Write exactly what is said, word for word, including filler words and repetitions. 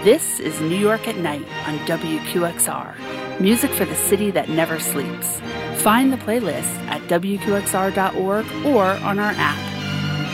This is New York at Night on W Q X R, music for the city that never sleeps. Find the playlist at W Q X R dot org or on our app.